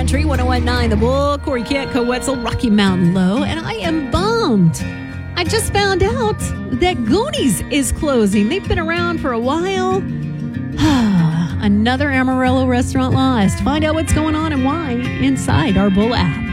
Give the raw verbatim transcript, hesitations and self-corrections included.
Country, one oh one point nine The Bull, Corey Kent, Co-Wetzel, Rocky Mountain Low, and I am bummed. I just found out that Goonies is closing. They've been around for a while. Another Amarillo restaurant lost. Find out what's going on and why inside our Bull app.